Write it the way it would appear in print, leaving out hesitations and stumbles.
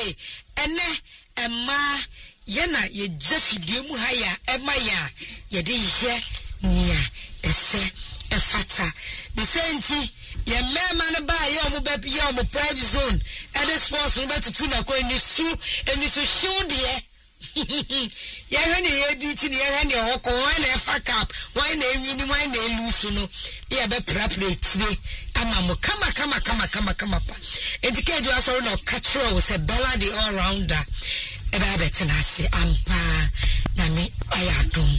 say ene emma yena ye jefidie mu ha ya ema ya ye de ye nia ese efata the same ye mema na ba ye omo be ye omo private zone and this sports no beto tu na ko ni su show de ye hene ye bi ti ne ye hene o ko why na fa cap why na enwi ni why na elusu no ye be prapre tire ama mo kama pa entike do asoro no catcher we say Bella the all rounder e ba betina se ampa na me ayadum